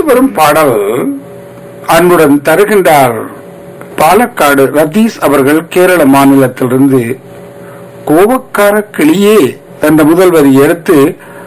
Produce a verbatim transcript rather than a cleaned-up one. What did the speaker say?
வரும் பாடல் அன்புடன் தருகின்றார் பாலக்காடு ரதீஷ் அவர்கள், கேரள மாநிலத்திலிருந்து. கோபக்கார கிளியே என்ற முதல் வரி எடுத்து